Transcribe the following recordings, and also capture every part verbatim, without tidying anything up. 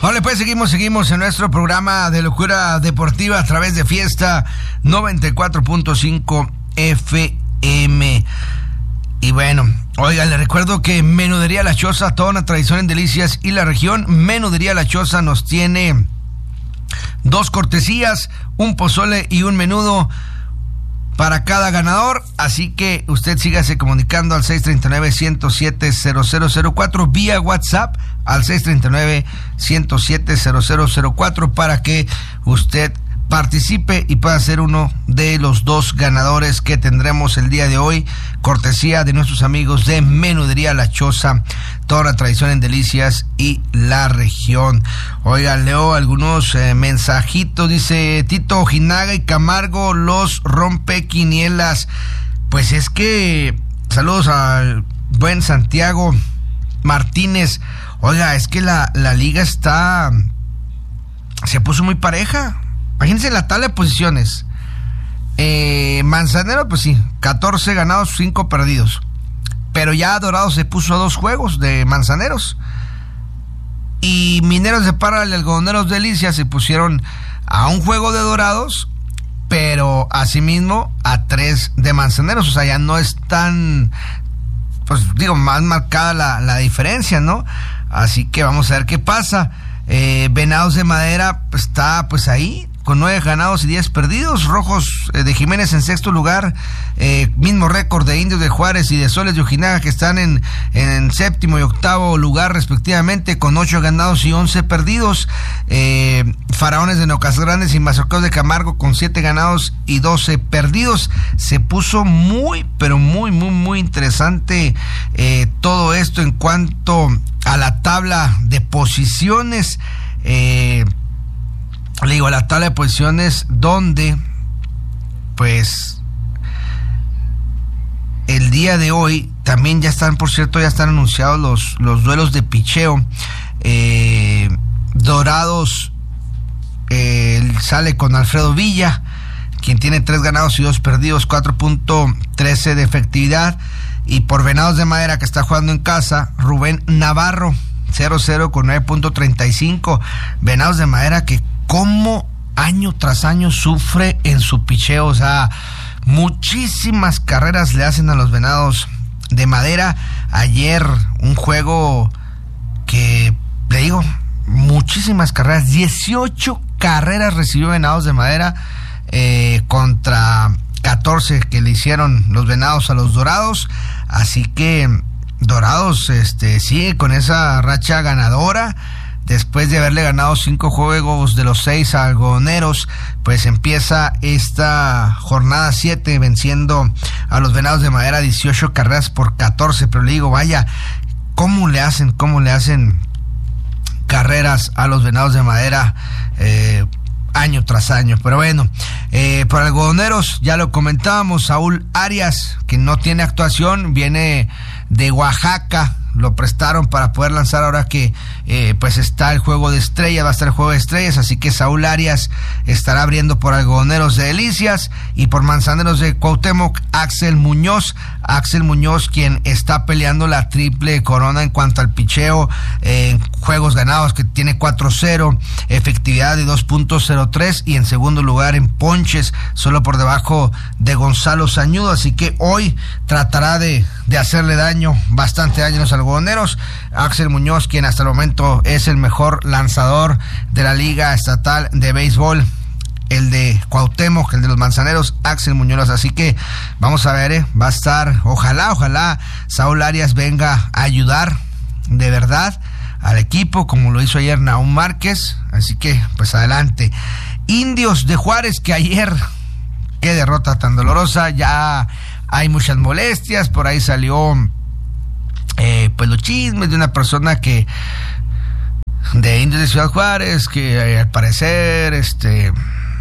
Ahora pues seguimos, seguimos en nuestro programa de locura deportiva a través de Fiesta noventa y cuatro punto cinco F M. Y bueno, oiga, le recuerdo que Menudería La Choza, toda una tradición en delicias y la región. Menudería La Choza nos tiene dos cortesías, un pozole y un menudo para cada ganador, así que usted sígase comunicando al seis tres nueve, uno cero siete, cero cero cero cuatro vía WhatsApp al seis tres nueve, uno cero siete, cero cero cero cuatro para que usted participe y pueda ser uno de los dos ganadores que tendremos el día de hoy, cortesía de nuestros amigos de Menudería La Choza, toda la tradición en delicias y la región. Oiga, leo algunos eh, mensajitos. Dice Tito Ojinaga y Camargo, los rompequinielas. Pues es que saludos al buen Santiago Martínez. Oiga, es que la, la liga está se puso muy pareja. Imagínense la tabla de posiciones. Eh, Manzanero, pues sí, catorce ganados, cinco perdidos. Pero ya Dorados se puso a dos juegos de Manzaneros. Y Mineros de Parra y Algodoneros Delicias se pusieron a un juego de Dorados, pero asimismo a tres de Manzaneros. O sea, ya no es tan, pues digo, más marcada la, la diferencia, ¿no? Así que vamos a ver qué pasa. Eh, Venados de Madera pues, está pues ahí, con nueve ganados y diez perdidos. Rojos eh, de Jiménez en sexto lugar, eh, mismo récord de Indios de Juárez y de Soles de Ojinaga, que están en, en séptimo y octavo lugar respectivamente, con ocho ganados y once perdidos. eh, Faraones de Nocas Grandes y Mazacotes de Camargo con siete ganados y doce perdidos. Se puso muy, pero muy, muy, muy interesante eh, todo esto en cuanto a la tabla de posiciones. eh, Le digo, la tabla de posiciones donde, pues, el día de hoy también ya están, por cierto, ya están anunciados los, los duelos de picheo. Eh, Dorados eh, sale con Alfredo Villa, quien tiene tres ganados y dos perdidos, cuatro punto trece de efectividad. Y por Venados de Madera, que está jugando en casa, Rubén Navarro, cero cero con nueve punto treinta y cinco. Venados de Madera que cómo año tras año sufre en su picheo. O sea, muchísimas carreras le hacen a los Venados de Madera. Ayer un juego que, le digo, muchísimas carreras, dieciocho carreras recibió Venados de Madera eh, contra catorce que le hicieron los Venados a los Dorados. Así que Dorados este, sigue con esa racha ganadora. Después de haberle ganado cinco juegos de los seis a Algodoneros, pues empieza esta jornada siete venciendo a los Venados de Madera dieciocho carreras por catorce. Pero le digo, vaya, ¿cómo le hacen, cómo le hacen carreras a los Venados de Madera eh, año tras año? Pero bueno, eh, por Algodoneros, ya lo comentábamos, Saúl Arias, que no tiene actuación, viene de Oaxaca. Lo prestaron para poder lanzar ahora que eh, pues está el juego de estrellas, va a estar el juego de estrellas, así que Saúl Arias estará abriendo por Algodoneros de Delicias. Y por Manzaneros de Cuauhtémoc, Axel Muñoz, Axel Muñoz quien está peleando la triple corona en cuanto al picheo, eh, en juegos ganados, que tiene cuatro cero, efectividad de dos punto cero tres y en segundo lugar en ponches, solo por debajo de Gonzalo Sañudo. Así que hoy tratará de, de hacerle daño, bastante daño a los Algodoneros. Axel Muñoz, quien hasta el momento es el mejor lanzador de la Liga Estatal de Béisbol, el de Cuauhtémoc, el de los Manzaneros, Axel Muñoz. Así que vamos a ver, eh, va a estar, ojalá, ojalá Saúl Arias venga a ayudar de verdad al equipo, como lo hizo ayer Nahum Márquez. Así que, pues adelante. Indios de Juárez, que ayer, qué derrota tan dolorosa, ya hay muchas molestias, por ahí salió eh, pues los chismes de una persona que de Indios de Ciudad Juárez, que eh, al parecer este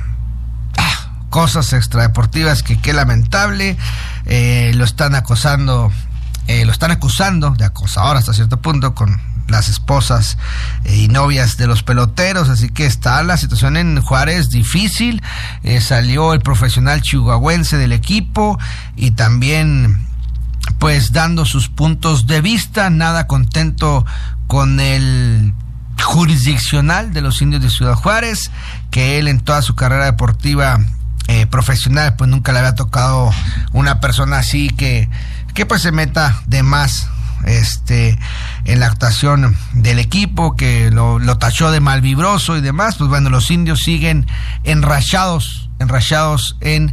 ah, cosas extradeportivas que qué lamentable, eh, lo están acosando, eh, lo están acusando de acosador hasta cierto punto con las esposas eh, y novias de los peloteros. Así que está la situación en Juárez difícil. Eh, salió el profesional chihuahuense del equipo y también pues dando sus puntos de vista, nada contento con el jurisdiccional de los Indios de Ciudad Juárez, que él en toda su carrera deportiva eh, profesional pues nunca le había tocado una persona así que, que pues se meta de más este en la actuación del equipo, que lo, lo tachó de malvibroso y demás. Pues bueno, los Indios siguen enrachados, enrachados en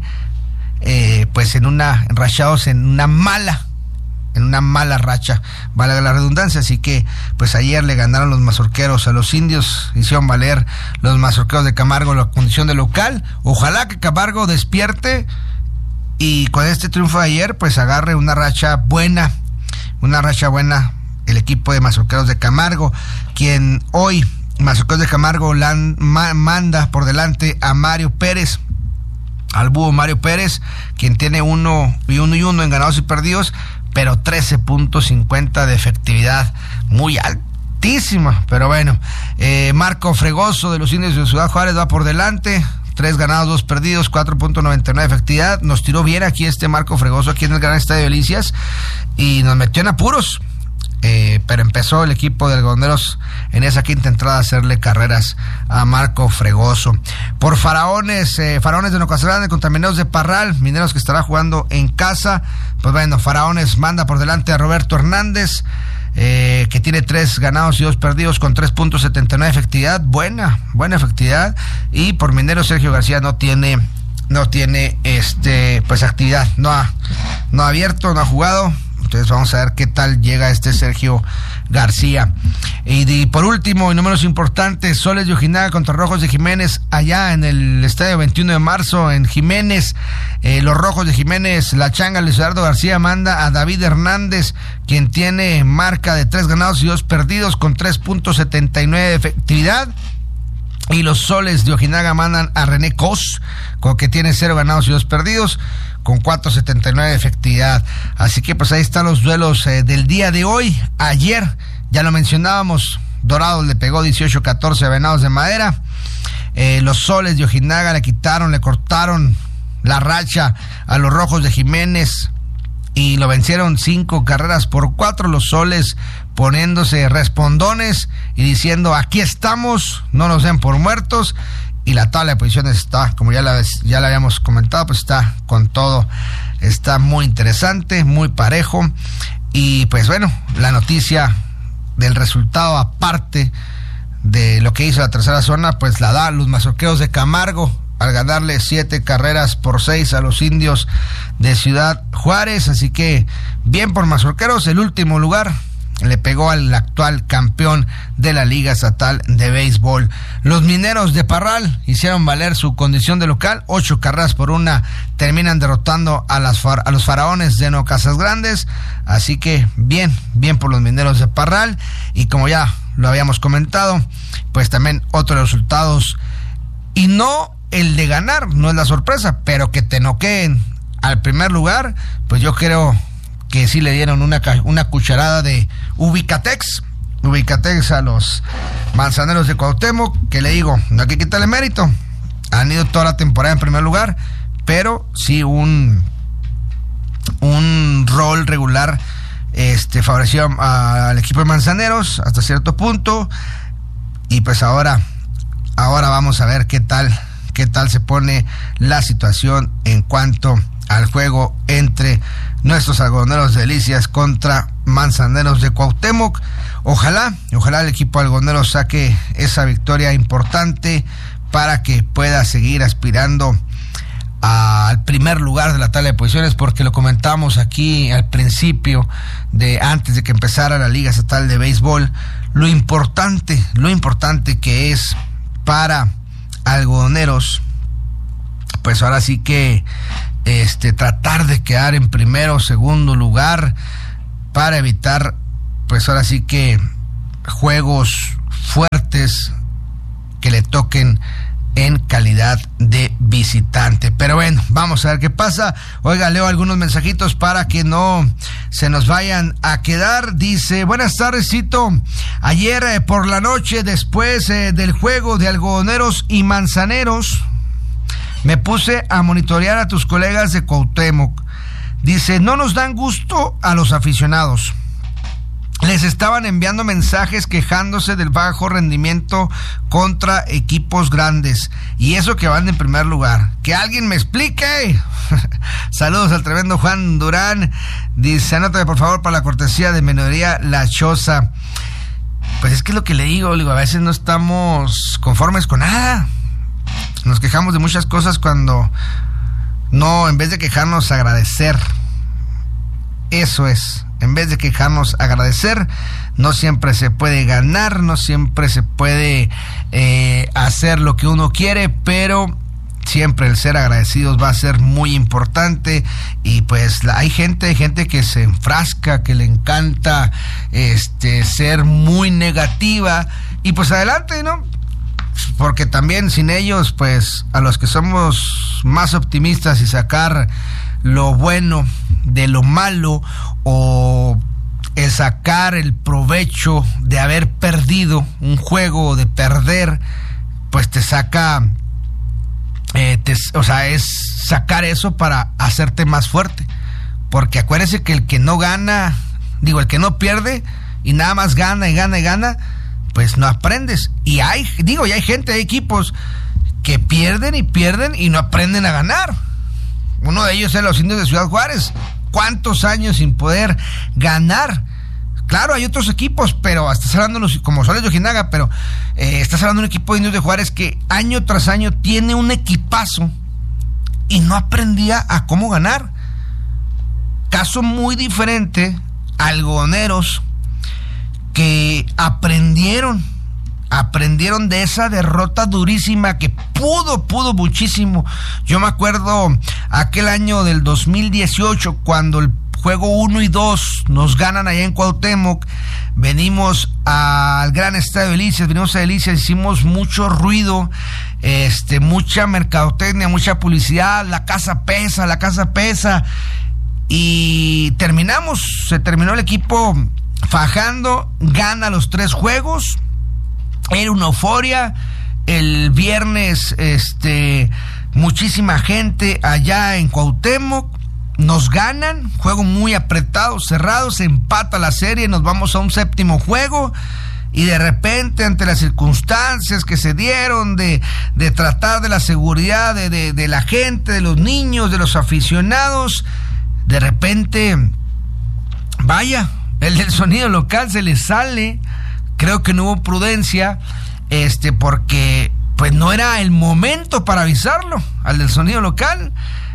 eh, pues en una, enrachados en una mala en una mala racha, valga la redundancia. Así que pues ayer le ganaron los mazorqueros a los Indios, hicieron valer los mazorqueros de Camargo la condición de local. Ojalá que Camargo despierte y con este triunfo de ayer pues agarre una racha buena, una racha buena el equipo de mazorqueros de Camargo, quien hoy mazorqueros de Camargo la, ma, manda por delante a Mario Pérez, al búho Mario Pérez, quien tiene uno y uno y uno en ganados y perdidos, pero trece punto cincuenta de efectividad, muy altísima. Pero bueno, eh, Marco Fregoso de los Indios de Ciudad Juárez va por delante, tres ganados, dos perdidos, cuatro punto noventa y nueve de efectividad. Nos tiró bien aquí este Marco Fregoso, aquí en el Gran Estadio Delicias, y nos metió en apuros. Eh, pero empezó el equipo de Algodoneros en esa quinta entrada a hacerle carreras a Marco Fregoso. Por Faraones, eh, Faraones de Nocasgrande contra Mineros de Parral, Mineros que estará jugando en casa. Pues bueno, Faraones manda por delante a Roberto Hernández, eh, que tiene tres ganados y dos perdidos con tres punto setenta y nueve de efectividad, buena, buena efectividad. Y por Mineros, Sergio García no tiene, no tiene este, pues actividad, no ha, no ha abierto, no ha jugado. Entonces vamos a ver qué tal llega este Sergio García. Y, y por último, y no menos importante, Soles de Ojinaga contra Rojos de Jiménez, allá en el estadio veintiuno de marzo en Jiménez. Eh, los Rojos de Jiménez, la changa Luis Eduardo García manda a David Hernández, quien tiene marca de tres ganados y dos perdidos con tres punto setenta y nueve de efectividad. Y los Soles de Ojinaga mandan a René Cos, con que tiene cero ganados y dos perdidos, con cuatro punto setenta y nueve de efectividad. Así que pues ahí están los duelos eh, del día de hoy. Ayer, ya lo mencionábamos, Dorados le pegó dieciocho catorce a Venados de Madera. Eh, los Soles de Ojinaga le quitaron, le cortaron la racha a los Rojos de Jiménez y lo vencieron cinco carreras por cuatro. Los Soles poniéndose respondones y diciendo: aquí estamos, no nos den por muertos. Y la tabla de posiciones está, como ya la, ya la habíamos comentado, pues está con todo, está muy interesante, muy parejo. Y pues bueno, la noticia del resultado, aparte de lo que hizo la tercera zona, pues la da los mazorqueros de Camargo al ganarle siete carreras por seis a los Indios de Ciudad Juárez. Así que bien por mazorqueros, el último lugar le pegó al actual campeón de la Liga Estatal de Béisbol. Los Mineros de Parral hicieron valer su condición de local, ocho carreras por una, terminan derrotando a, las, a los Faraones de No Casas Grandes. Así que bien, bien por los Mineros de Parral. Y como ya lo habíamos comentado, pues también otros resultados, y no el de ganar, no es la sorpresa, pero que te noqueen al primer lugar, pues yo creo que sí le dieron una, una cucharada de Ubicatex, Ubicatex a los Manzaneros de Cuauhtémoc, que le digo, no hay que quitarle mérito, han ido toda la temporada en primer lugar, pero sí un un rol regular este favoreció a, al equipo de Manzaneros hasta cierto punto. Y pues ahora ahora vamos a ver qué tal qué tal se pone la situación en cuanto al juego entre nuestros algodoneros de Delicias contra Manzaneros de Cuauhtémoc. Ojalá, ojalá el equipo algodonero saque esa victoria importante para que pueda seguir aspirando al primer lugar de la tabla de posiciones, porque lo comentamos aquí al principio, de antes de que empezara la Liga Estatal de Béisbol, lo importante, lo importante que es para algodoneros, pues ahora sí que este tratar de quedar en primero o segundo lugar para evitar, pues ahora sí que juegos fuertes que le toquen en calidad de visitante. Pero bueno, vamos a ver qué pasa. Oiga, leo algunos mensajitos para que no se nos vayan a quedar. Dice: buenas tardes, Cito. Ayer eh, por la noche, después eh, del juego de algodoneros y manzaneros, me puse a monitorear a tus colegas de Cuauhtémoc. Dice: no nos dan gusto a los aficionados. les estaban enviando mensajes quejándose del bajo rendimiento contra equipos grandes. Y eso que van en primer lugar. ¡Que alguien me explique! Saludos al tremendo Juan Durán. Dice, anótame por favor para la cortesía de Menudría La Choza. Pues es que es lo que le digo, digo, a veces no estamos conformes con nada. Nos quejamos de muchas cosas cuando no, en vez de quejarnos, agradecer. Eso es. En vez de quejarnos, agradecer. No siempre se puede ganar, no siempre se puede eh, hacer lo que uno quiere, pero siempre el ser agradecidos va a ser muy importante. Y pues hay gente, hay gente que se enfrasca, que le encanta este ser muy negativa. Y pues adelante, ¿no? Porque también sin ellos, pues a los que somos más optimistas y sacar lo bueno de lo malo, o el sacar el provecho de haber perdido un juego o de perder, pues te saca, eh, te, o sea, es sacar eso para hacerte más fuerte. Porque acuérdense que el que no gana, digo, el que no pierde y nada más gana y gana y gana, pues no aprendes. Y hay, digo, y hay gente, hay equipos que pierden y pierden y no aprenden a ganar. Uno de ellos es los Indios de Ciudad Juárez. ¿Cuántos años sin poder ganar? Claro, hay otros equipos, pero estás hablando de los, como Soles de Ojinaga, pero eh, estás hablando de un equipo de Indios de Juárez que año tras año tiene un equipazo y no aprendía a cómo ganar. Caso muy diferente, Algodoneros, que aprendieron, aprendieron de esa derrota durísima que pudo, pudo muchísimo. Yo me acuerdo aquel año del dos mil dieciocho, cuando el juego uno y dos nos ganan allá en Cuauhtémoc. Venimos al gran estadio Delicias, venimos a Delicias, hicimos mucho ruido, este, mucha mercadotecnia, mucha publicidad, la casa pesa, la casa pesa, y terminamos, se terminó el equipo fajando, gana los tres juegos. Era una euforia. El viernes, este, muchísima gente allá en Cuauhtémoc. Nos ganan, juego muy apretado, cerrado, se empata la serie, nos vamos a un séptimo juego. Y de repente, ante las circunstancias que se dieron de, de tratar de la seguridad de, de, de la gente, de los niños, de los aficionados, de repente, vaya, el del sonido local se le sale. Creo que no hubo prudencia, este, porque pues no era el momento para avisarlo al del sonido local.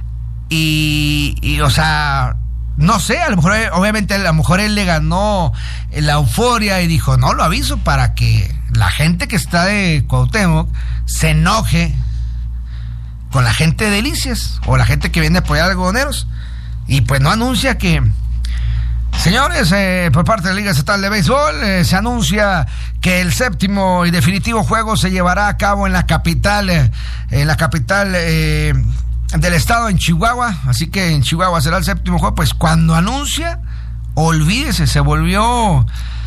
Y, y o sea, no sé, a lo mejor, obviamente, a lo mejor él le ganó la euforia y dijo, no, lo aviso para que la gente que está de Cuauhtémoc se enoje con la gente de Delicias o la gente que viene a apoyar a Algodoneros. Y pues no anuncia que, señores, eh, por parte de la Liga Estatal de Béisbol, eh, se anuncia que el séptimo y definitivo juego se llevará a cabo en la capital, eh, en la capital eh, del estado, en Chihuahua. Así que en Chihuahua será el séptimo juego. Pues cuando anuncia, olvídese, se volvió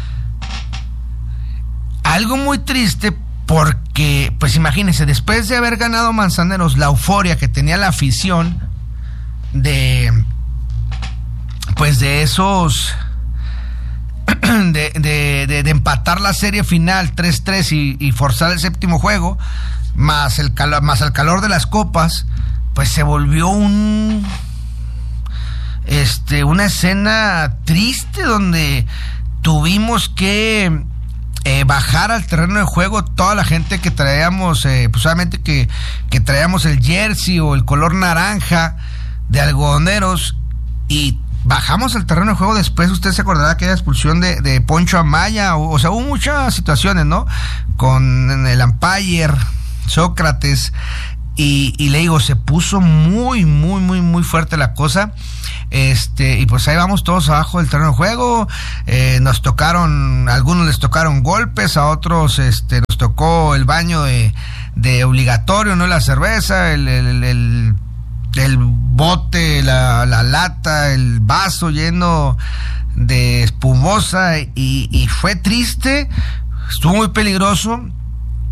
algo muy triste, porque, pues imagínense, después de haber ganado Manzaneros, la euforia que tenía la afición de, pues de esos, de, de, de, de empatar la serie final tres tres y, y forzar el séptimo juego, más el calor, más el calor de las copas, pues se volvió un, este, una escena triste donde tuvimos que eh, bajar al terreno de juego toda la gente que traíamos, eh, pues solamente que, que traíamos el jersey o el color naranja de Algodoneros, y bajamos al terreno de juego. Después usted se acordará que aquella expulsión de, de Poncho Amaya, o, o sea, hubo muchas situaciones, ¿no? Con el umpire, Sócrates, y, y le digo, se puso muy, muy, muy, muy fuerte la cosa. Este, y pues ahí vamos todos abajo del terreno de juego. Eh, nos tocaron, a algunos les tocaron golpes, a otros este, nos tocó el baño de, de obligatorio, no la cerveza, el, el, el el bote, la, la lata, el vaso lleno de espumosa, y, y fue triste, estuvo muy peligroso.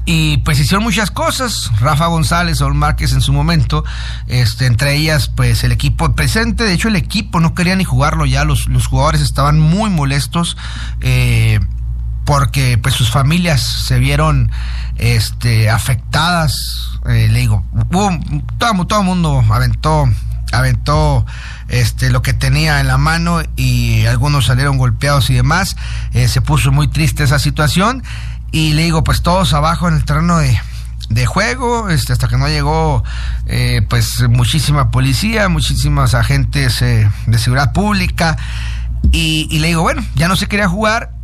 Y pues hicieron muchas cosas, Rafa González, Saúl Márquez en su momento, este, entre ellas pues el equipo presente, de hecho el equipo no quería ni jugarlo ya, los, los jugadores estaban muy molestos, eh, porque pues sus familias se vieron este, afectadas, eh, le digo, hubo, todo, todo el mundo aventó, aventó este, lo que tenía en la mano y algunos salieron golpeados y demás, eh, se puso muy triste esa situación. Y le digo, pues todos abajo en el terreno de, de juego, este, hasta que no llegó eh, pues muchísima policía, muchísimos agentes eh, de seguridad pública. Y, y le digo, bueno, ya no se quería jugar.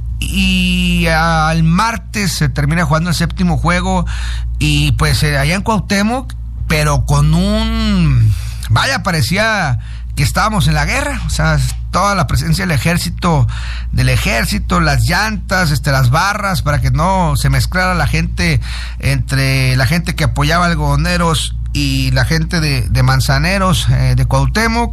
Y al martes se termina jugando el séptimo juego. Y pues eh, allá en Cuauhtémoc, pero con un... Vaya, parecía que estábamos en la guerra, o sea, toda la presencia del ejército, del ejército, las llantas, este, las barras, para que no se mezclara la gente entre la gente que apoyaba a Algodoneros y la gente de, de Manzaneros, eh, de Cuauhtémoc.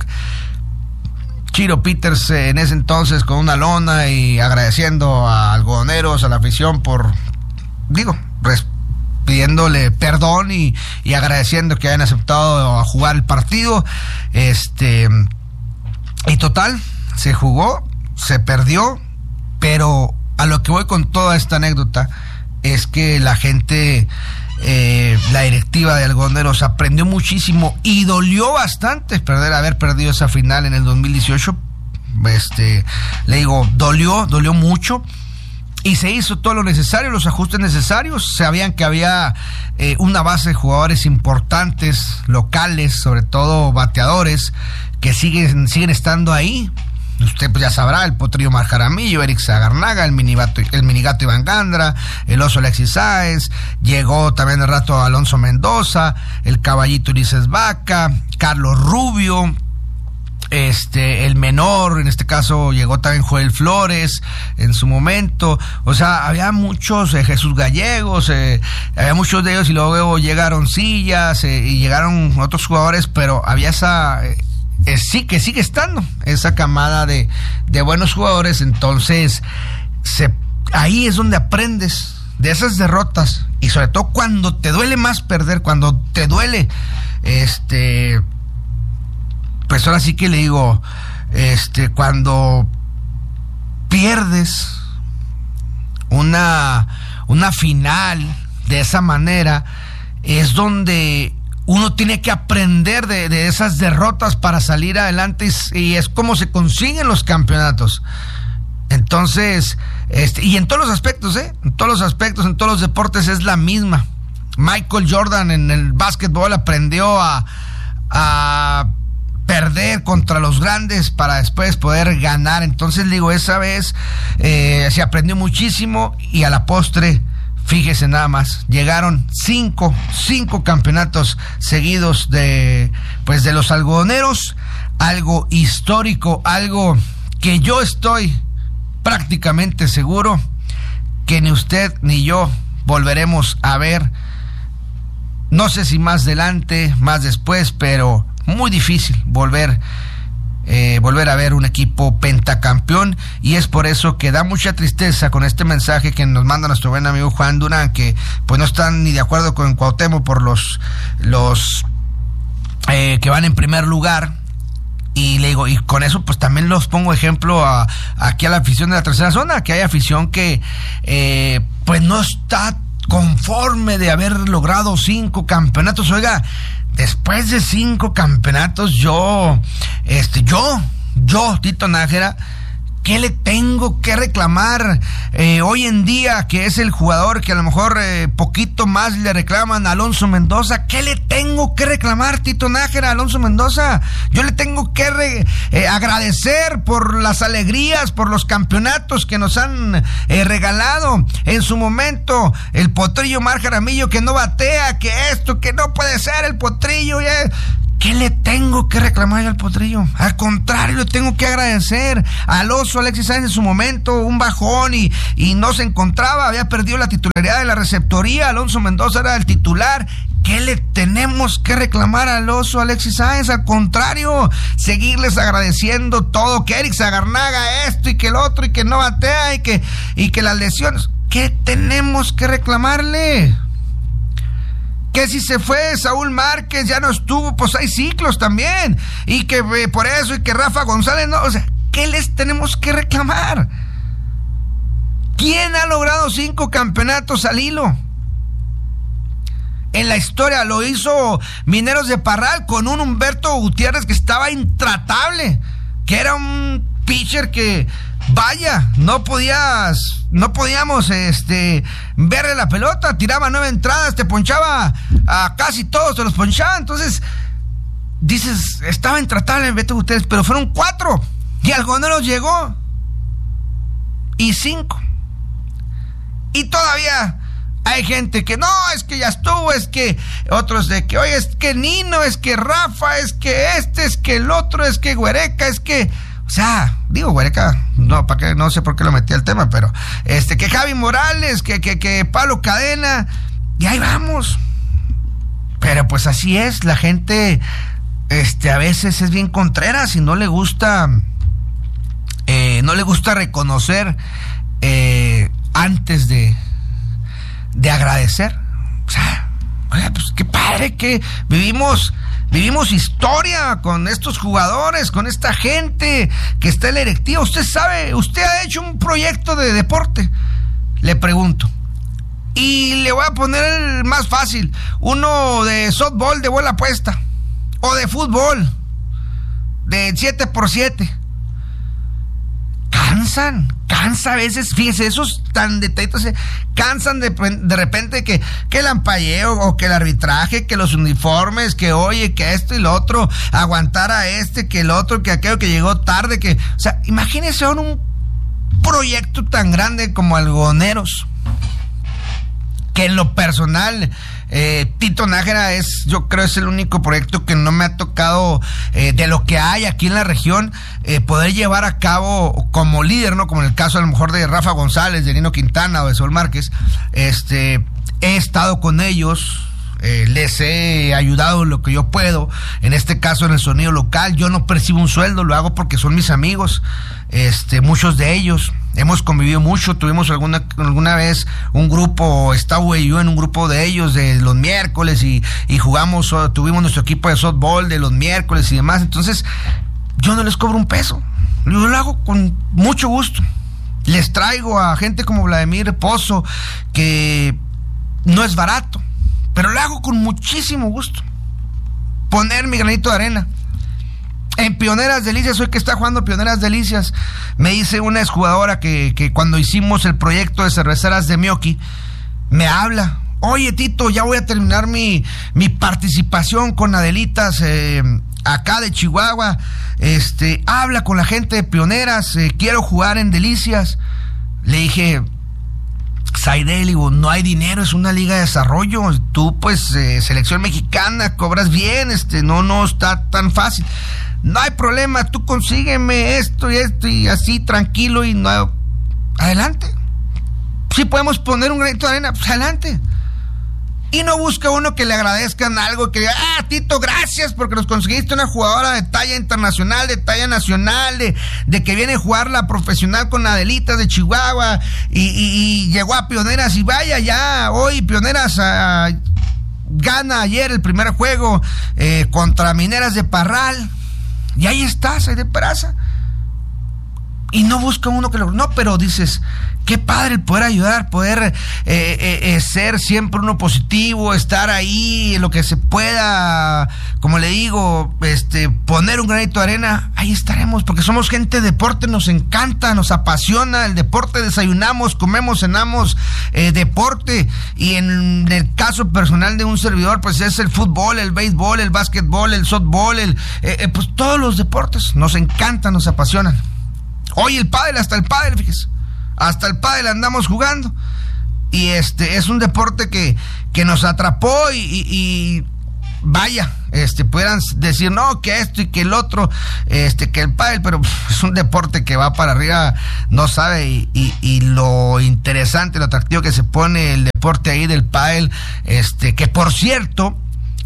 Chiro Peters eh, en ese entonces con una lona y agradeciendo a Algodoneros, a la afición por, digo, res, pidiéndole perdón y, y agradeciendo que hayan aceptado a jugar el partido. Este, y total, se jugó, se perdió, pero a lo que voy con toda esta anécdota es que la gente, eh, la directiva de Algodoneros aprendió muchísimo y dolió bastante perder, haber perdido esa final en el dos mil dieciocho. Este, le digo, dolió, dolió mucho. Y se hizo todo lo necesario, los ajustes necesarios. Sabían que había eh, una base de jugadores importantes, locales, sobre todo bateadores, que siguen, siguen estando ahí. Usted pues ya sabrá, el Potrillo Mar Jaramillo, Eric Sagarnaga, el minigato, el minigato Iván Gandra, el Oso Alexis Sáez, llegó también de rato Alonso Mendoza, el Caballito Ulises Vaca, Carlos Rubio, este, el menor, en este caso llegó también Joel Flores en su momento. O sea, había muchos, eh, Jesús Gallegos, eh, había muchos de ellos, y luego llegaron Sillas, eh, y llegaron otros jugadores, pero había esa, eh, eh, sí, que sigue estando esa camada de, de buenos jugadores. Entonces se, ahí es donde aprendes de esas derrotas, y sobre todo cuando te duele más perder, cuando te duele, este... pues ahora sí que le digo, este, cuando pierdes una, una final de esa manera, es donde uno tiene que aprender de, de esas derrotas para salir adelante, y, y es como se consiguen los campeonatos. Entonces, este, y en todos los aspectos, ¿eh? En todos los aspectos, en todos los deportes es la misma. Michael Jordan en el básquetbol aprendió a, a perder contra los grandes para después poder ganar. Entonces digo, esa vez eh, se aprendió muchísimo, y a la postre, fíjese nada más, llegaron cinco, cinco campeonatos seguidos de, pues de los algodoneros, algo histórico, algo que yo estoy prácticamente seguro que ni usted ni yo volveremos a ver. No sé si más adelante, más después, pero muy difícil volver eh, volver a ver un equipo pentacampeón, y es por eso que da mucha tristeza con este mensaje que nos manda nuestro buen amigo Juan Durán, que pues no están ni de acuerdo con Cuauhtémoc por los los eh, que van en primer lugar. Y le digo, y con eso pues también los pongo ejemplo a, aquí a la afición de la tercera zona, que hay afición que eh, pues no está conforme de haber logrado cinco campeonatos. Oiga, después de cinco campeonatos, yo, este, yo, yo, Tito Nájera, ¿qué le tengo que reclamar eh, hoy en día, que es el jugador que a lo mejor eh, poquito más le reclaman a Alonso Mendoza? ¿Qué le tengo que reclamar, Tito Nájera, a Alonso Mendoza? Yo le tengo que re, eh, agradecer por las alegrías, por los campeonatos que nos han eh, regalado en su momento. El Potrillo Mar Jaramillo, que no batea, que esto, que no puede ser el Potrillo. Eh. ¿Qué le tengo que reclamar al Potrillo? Al contrario, le tengo que agradecer al Oso Alexis Sáenz en su momento, un bajón y, y no se encontraba, había perdido la titularidad de la receptoría, Alonso Mendoza era el titular. ¿Qué le tenemos que reclamar al Oso Alexis Sáenz? Al contrario, seguirles agradeciendo todo, que Eric Sagarnaga esto y que el otro, y que no batea, y que, y que las lesiones. ¿Qué tenemos que reclamarle? Que si se fue Saúl Márquez, ya no estuvo, pues hay ciclos también. Y que eh, por eso, y que Rafa González no, o sea, ¿qué les tenemos que reclamar? ¿Quién ha logrado cinco campeonatos al hilo? En la historia lo hizo Mineros de Parral con un Humberto Gutiérrez que estaba intratable, que era un pitcher que, vaya, no podías, no podíamos este, verle la pelota, tiraba nueve entradas, te ponchaba a casi todos, te los ponchaba. Entonces, dices, estaba intratable Beto Gutiérrez, pero fueron cuatro, y Algodoneros llegó, y cinco. Y todavía hay gente que no, es que ya estuvo, es que otros de que, oye, es que Nino, es que Rafa, es que este, es que el otro, es que Güereca, es que, o sea, digo Güereca, no, para qué, no sé por qué lo metí al tema, pero, este, que Javi Morales, que, que, que Pablo Cadena, y ahí vamos. Pero pues así es, la gente, este, a veces es bien contreras y no le gusta, eh, no le gusta reconocer, eh, antes de de agradecer. O sea, oye, pues qué padre que vivimos vivimos historia con estos jugadores, con esta gente que está en la directiva. Usted sabe, usted ha hecho un proyecto de deporte, le pregunto, y le voy a poner el más fácil, uno de softball de bola puesta, o de fútbol de siete por siete. Cansan, cansa a veces, fíjese, esos tan detallitos, eh, cansan de, de repente que, que el ampalleo o que el arbitraje, que los uniformes, que oye, que esto y lo otro, aguantar a este, que el otro, que aquello que llegó tarde, que, o sea, imagínense ahora un proyecto tan grande como Algodoneros, que en lo personal, eh, Tito Nájera es, yo creo, es el único proyecto que no me ha tocado, eh, de lo que hay aquí en la región, eh, poder llevar a cabo como líder, ¿no? Como en el caso a lo mejor de Rafa González, de Nino Quintana o de Saúl Márquez. Este, he estado con ellos, eh, les he ayudado lo que yo puedo, en este caso en el sonido local. Yo no percibo un sueldo, lo hago porque son mis amigos, este, muchos de ellos. Hemos convivido mucho, tuvimos alguna alguna vez un grupo, estaba yo en un grupo de ellos de los miércoles y, y jugamos, tuvimos nuestro equipo de softball de los miércoles y demás. Entonces, yo no les cobro un peso, yo lo hago con mucho gusto. Les traigo a gente como Vladimir Pozo, que no es barato, pero lo hago con muchísimo gusto. Poner mi granito de arena. En Pioneras Delicias, hoy que está jugando Pioneras Delicias, me dice una exjugadora que, que cuando hicimos el proyecto de cerveceras de Mioki, me habla, oye Tito, ya voy a terminar mi, mi participación con Adelitas, eh, acá de Chihuahua, este, habla con la gente de Pioneras, eh, quiero jugar en Delicias. Le dije, Saide, digo, no hay dinero, es una liga de desarrollo, tú pues, eh, selección mexicana, cobras bien, este, no, no está tan fácil. No hay problema, tú consígueme esto y esto y así, tranquilo, y no, adelante. Si podemos poner un granito de arena, pues adelante. Y no busca uno que le agradezcan algo, que diga, ah, Tito, gracias porque nos conseguiste una jugadora de talla internacional, de talla nacional, de, de que viene a jugar la profesional con Adelitas de Chihuahua, y, y, y llegó a Pioneras, y vaya, ya hoy Pioneras uh, gana ayer el primer juego eh, contra Mineras de Parral. Y ahí estás, ahí de Peraza. Y no busca uno que lo... No, pero dices, qué padre el poder ayudar, poder eh, eh, eh, ser siempre uno positivo, estar ahí en lo que se pueda, como le digo, este, poner un granito de arena. Ahí estaremos, porque somos gente de deporte, nos encanta, nos apasiona el deporte, desayunamos, comemos, cenamos eh, deporte. Y en el caso personal de un servidor, pues es el fútbol, el béisbol, el básquetbol, el softball, el, eh, eh, pues todos los deportes nos encantan, nos apasionan. Hoy el pádel, hasta el pádel, fíjese, hasta el pádel andamos jugando, y este es un deporte que, que nos atrapó, y, y, y vaya, este pudieran decir no, que esto y que el otro, este que el pádel, pero es un deporte que va para arriba, no sabe, y, y, y lo interesante, lo atractivo que se pone el deporte ahí del pádel, este que por cierto,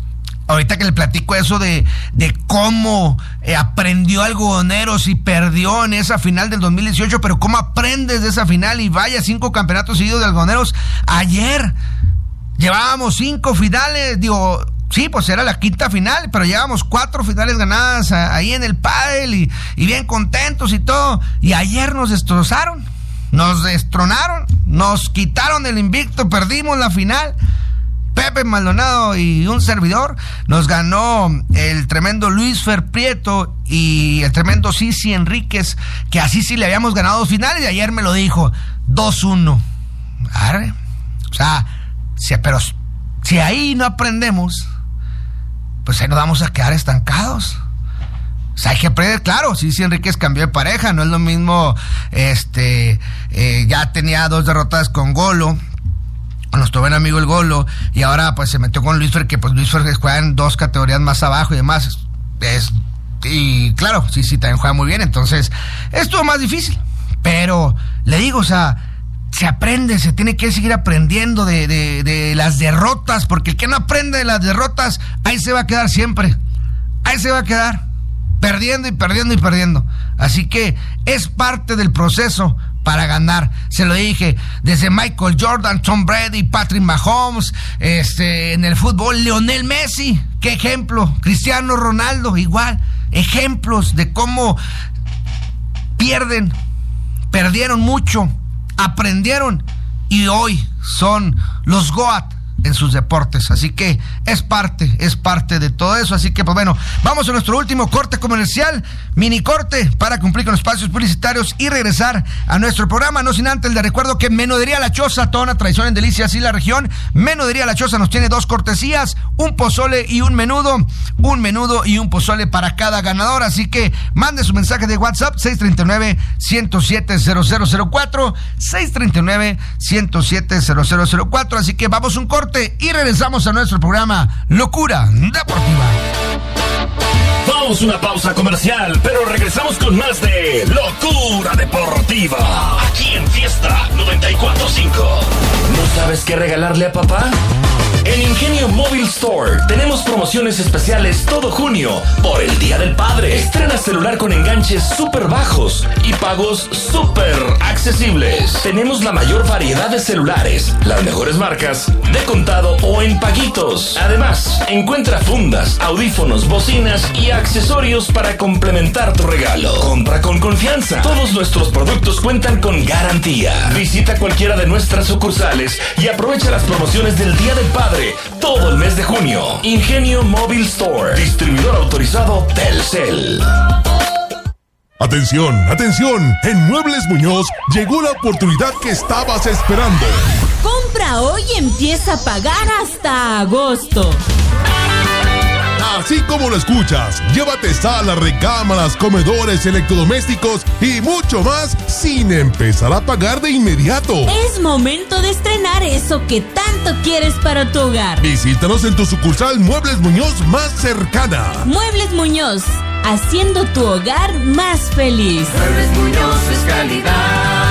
ahorita que le platico eso de, de cómo eh, aprendió Algodoneros y perdió en esa final del dos mil dieciocho, pero cómo aprendes de esa final y vaya, cinco campeonatos seguidos de Algodoneros. Ayer llevábamos cinco finales, digo, sí, pues era la quinta final, pero llevábamos cuatro finales ganadas a, ahí en el pádel y, y bien contentos y todo. Y ayer nos destrozaron, nos destronaron, nos quitaron el invicto, perdimos la final. Pepe Maldonado y un servidor, nos ganó el tremendo Luis Fer Prieto y el tremendo Sisi Enríquez, que así sí le habíamos ganado dos finales, y ayer me lo dijo, dos uno. Arre. O sea, si, pero si ahí no aprendemos, pues ahí nos vamos a quedar estancados. O sea, hay que aprender, claro, Sisi Enríquez cambió de pareja, no es lo mismo, este, eh, ya tenía dos derrotas con Golo, con nuestro buen amigo el Golo, y ahora pues se metió con Luis Fer, que pues Luis Fer juega en dos categorías más abajo y demás, es, y claro, sí, sí, también juega muy bien, entonces estuvo más difícil, pero le digo, o sea, se aprende, se tiene que seguir aprendiendo de, de, de las derrotas, porque el que no aprende de las derrotas, ahí se va a quedar siempre, ahí se va a quedar, perdiendo y perdiendo y perdiendo, así que es parte del proceso para ganar. Se lo dije, desde Michael Jordan, Tom Brady, Patrick Mahomes, este, en el fútbol, Lionel Messi, qué ejemplo, Cristiano Ronaldo, igual, ejemplos de cómo pierden, perdieron mucho, aprendieron y hoy son los GOAT en sus deportes, así que es parte, es parte de todo eso, así que pues bueno, vamos a nuestro último corte comercial, mini corte para cumplir con los espacios publicitarios y regresar a nuestro programa, no sin antes le recuerdo que Menudería La Choza, toda una tradición en delicias y la región. Menudería La Choza nos tiene dos cortesías, un pozole y un menudo, un menudo y un pozole para cada ganador, así que mande su mensaje de WhatsApp seis tres nueve, uno cero siete, cero cero cero cuatro, seis tres nueve, uno cero siete, cero cero cero cuatro, así que vamos a un corte y regresamos a nuestro programa Locura Deportiva. Vamos a una pausa comercial, pero regresamos con más de Locura Deportiva, aquí en Fiesta noventa y cuatro punto cinco. ¿No sabes qué regalarle a papá? En Ingenio Mobile Store tenemos promociones especiales todo junio por el Día del Padre. Estrena celular con enganches súper bajos y pagos súper accesibles. Tenemos la mayor variedad de celulares, las mejores marcas, de contado o en paguitos. Además, encuentra fundas, audífonos, bocinas y accesorios para complementar tu regalo. Compra con confianza. Todos nuestros productos cuentan con garantía. Visita cualquiera de nuestras sucursales y aprovecha las promociones del Día del Padre todo el mes de junio. Ingenio Mobile Store, distribuidor autorizado Telcel. Atención, atención, en Muebles Muñoz llegó la oportunidad que estabas esperando. Compra hoy y empieza a pagar hasta agosto. Así como lo escuchas, llévate salas, recámaras, comedores, electrodomésticos y mucho más sin empezar a pagar de inmediato. Es momento de estrenar eso que tanto quieres para tu hogar. Visítanos en tu sucursal Muebles Muñoz más cercana. Muebles Muñoz, haciendo tu hogar más feliz. Muebles Muñoz es calidad.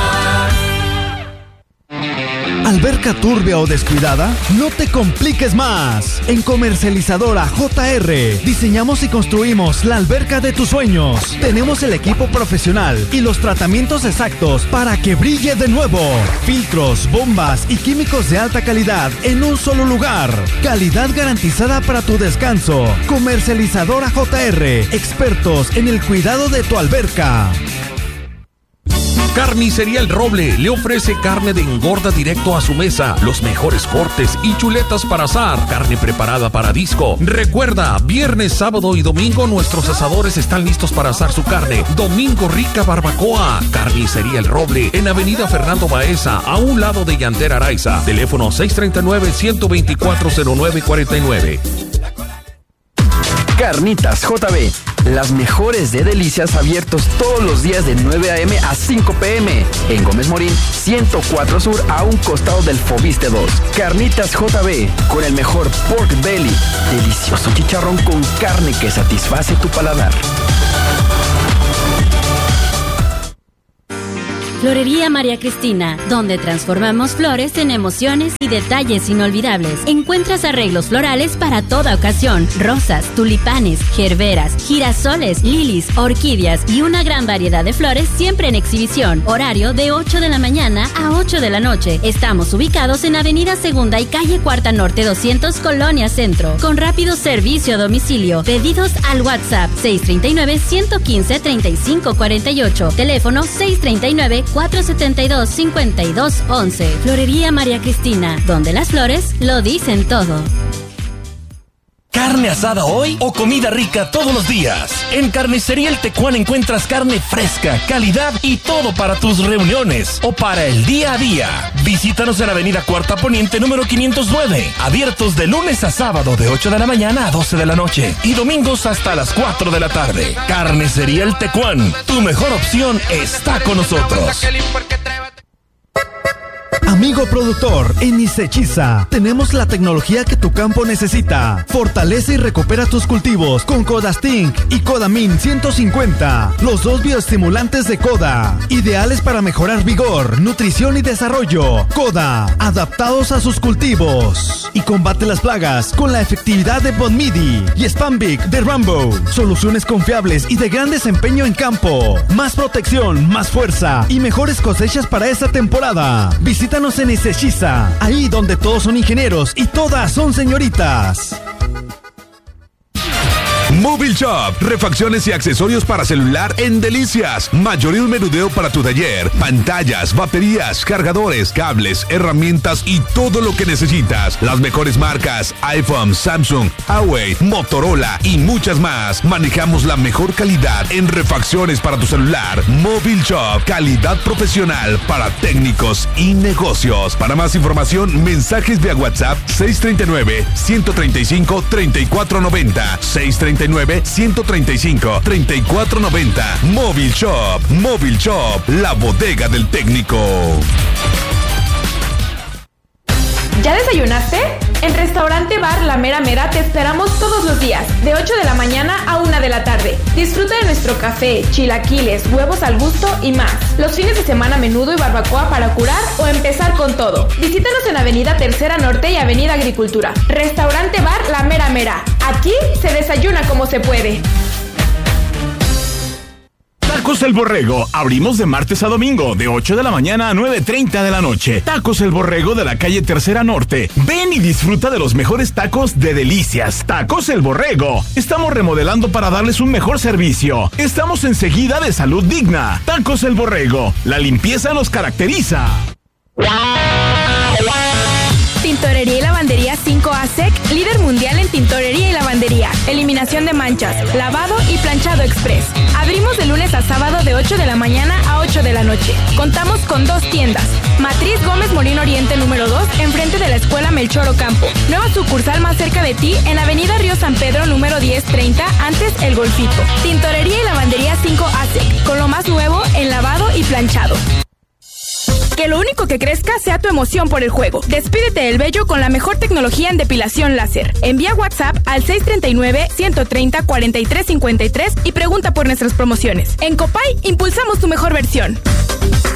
¿Alberca turbia o descuidada? No te compliques más. En Comercializadora J R diseñamos y construimos la alberca de tus sueños. Tenemos el equipo profesional y los tratamientos exactos para que brille de nuevo. Filtros, bombas y químicos de alta calidad en un solo lugar. Calidad garantizada para tu descanso. Comercializadora J R, expertos en el cuidado de tu alberca. Carnicería El Roble le ofrece carne de engorda directo a su mesa, los mejores cortes y chuletas para asar, carne preparada para disco. Recuerda, viernes, sábado y domingo nuestros asadores están listos para asar su carne. Domingo rica barbacoa. Carnicería El Roble en Avenida Fernando Baeza, a un lado de Llantera Araiza. Teléfono seis tres nueve, uno dos cuatro, cero nueve cuatro nueve. Carnitas J B, las mejores de delicias, abiertos todos los días de nueve a eme a cinco pe eme. En Gómez Morín, ciento cuatro Sur, a un costado del Fobiste dos. Carnitas J B, con el mejor pork belly, delicioso chicharrón con carne que satisface tu paladar. Florería María Cristina, donde transformamos flores en emociones y detalles inolvidables. Encuentras arreglos florales para toda ocasión: rosas, tulipanes, gerberas, girasoles, lilis, orquídeas y una gran variedad de flores siempre en exhibición. Horario de ocho de la mañana a ocho de la noche. Estamos ubicados en Avenida Segunda y Calle Cuarta Norte doscientos, Colonia Centro. Con rápido servicio a domicilio. Pedidos al WhatsApp seis tres nueve, uno uno cinco, tres cinco cuatro ocho. Teléfono seis tres nueve, cuatro siete dos, cinco dos uno uno. Florería María Cristina, donde las flores lo dicen todo. ¿Carne asada hoy o comida rica todos los días? En Carnicería El Tecuán encuentras carne fresca, calidad y todo para tus reuniones o para el día a día. Visítanos en Avenida Cuarta Poniente número quinientos nueve. Abiertos de lunes a sábado de ocho de la mañana a doce de la noche y domingos hasta las cuatro de la tarde. Carnicería El Tecuán, tu mejor opción está con nosotros. Amigo productor, en Isechiza tenemos la tecnología que tu campo necesita. Fortalece y recupera tus cultivos con Codastink y Codamin ciento cincuenta, los dos bioestimulantes de Coda, ideales para mejorar vigor, nutrición y desarrollo. Coda, adaptados a sus cultivos. Y combate las plagas con la efectividad de Bonmidi y Spambic de Rambo. Soluciones confiables y de gran desempeño en campo. Más protección, más fuerza y mejores cosechas para esta temporada. Visítanos en Isechiza, ahí donde todos son ingenieros y todas son señoritas. Móvil Shop, refacciones y accesorios para celular en Delicias. Mayoreo y menudeo para tu taller, pantallas, baterías, cargadores, cables, herramientas y todo lo que necesitas. Las mejores marcas: iPhone, Samsung, Huawei, Motorola y muchas más. Manejamos la mejor calidad en refacciones para tu celular. Móvil Shop, calidad profesional para técnicos y negocios. Para más información, mensajes vía WhatsApp seis tres nueve, uno tres cinco, tres cuatro nueve cero, seis tres nueve, uno tres cinco, tres cuatro nueve cero. Móvil Shop, Móvil Shop, la bodega del técnico. ¿Ya desayunaste? En Restaurante Bar La Mera Mera te esperamos todos los días, de ocho de la mañana a una de la tarde. Disfruta de nuestro café, chilaquiles, huevos al gusto y más. Los fines de semana menudo y barbacoa para curar o empezar con todo. Visítanos en Avenida Tercera Norte y Avenida Agricultura. Restaurante Bar La Mera Mera. Aquí se desayuna como se puede. Tacos El Borrego, abrimos de martes a domingo, de ocho de la mañana a nueve treinta de la noche. Tacos El Borrego de la calle Tercera Norte. Ven y disfruta de los mejores tacos de Delicias. Tacos El Borrego. Estamos remodelando para darles un mejor servicio. Estamos enseguida de Salud Digna. Tacos El Borrego. La limpieza nos caracteriza. Tintorería y Lavandería cinco A S E C, líder mundial en tintorería y lavandería, eliminación de manchas, lavado y planchado express. Abrimos de lunes a sábado de ocho de la mañana a ocho de la noche. Contamos con dos tiendas. Matriz Gómez Molino Oriente número dos, enfrente de la Escuela Melchor Ocampo. Nueva sucursal más cerca de ti en Avenida Río San Pedro número diez treinta, antes El Golfito. Tintorería y Lavandería cinco A S E C, con lo más nuevo en lavado y planchado. Que lo único que crezca sea tu emoción por el juego. Despídete del vello con la mejor tecnología en depilación láser. Envía WhatsApp al seis tres nueve, uno tres cero, cuatro tres cinco tres y pregunta por nuestras promociones. En Copay, impulsamos tu mejor versión.